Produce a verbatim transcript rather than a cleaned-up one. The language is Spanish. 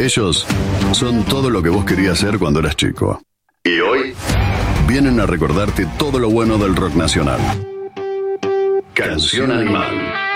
Ellos son todo lo que vos querías ser cuando eras chico. Y hoy vienen a recordarte todo lo bueno del rock nacional. Canción Animal.